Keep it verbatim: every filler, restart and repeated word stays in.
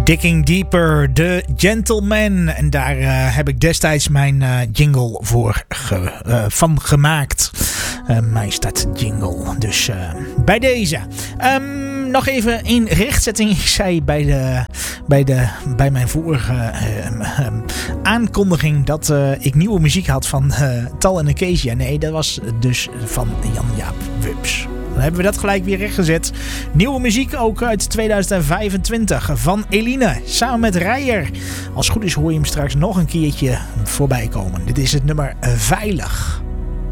Digging Deeper, The Gentleman. En daar uh, heb ik destijds mijn uh, jingle voor ge, uh, van gemaakt. Uh, mijn stad jingle. Dus uh, bij deze. Um, nog even in rechtzetting. Ik zei bij, de, bij, de, bij mijn vorige uh, um, aankondiging dat uh, ik nieuwe muziek had van uh, Tal en Acacia. Nee, dat was dus van Jan-Jaap Wubs. Dan hebben we dat gelijk weer rechtgezet. Nieuwe muziek ook uit tweeduizend vijfentwintig van Eline samen met Rijer. Als het goed is hoor je hem straks nog een keertje voorbij komen. Dit is het nummer Veilig.